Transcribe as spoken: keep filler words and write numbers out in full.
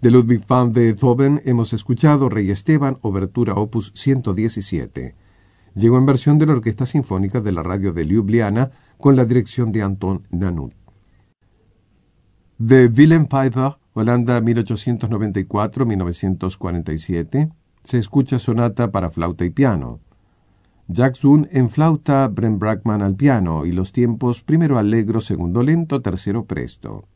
De Ludwig van Beethoven hemos escuchado Rey Esteban, Obertura opus ciento diecisiete. Llegó en versión de la Orquesta Sinfónica de la Radio de Ljubljana con la dirección de Anton Nanut. De Willem Pijper, Holanda mil ochocientos noventa y cuatro a mil novecientos cuarenta y siete, se escucha sonata para flauta y piano. Jackson en flauta, Brent Brackman al piano y los tiempos primero allegro, segundo lento, tercero presto.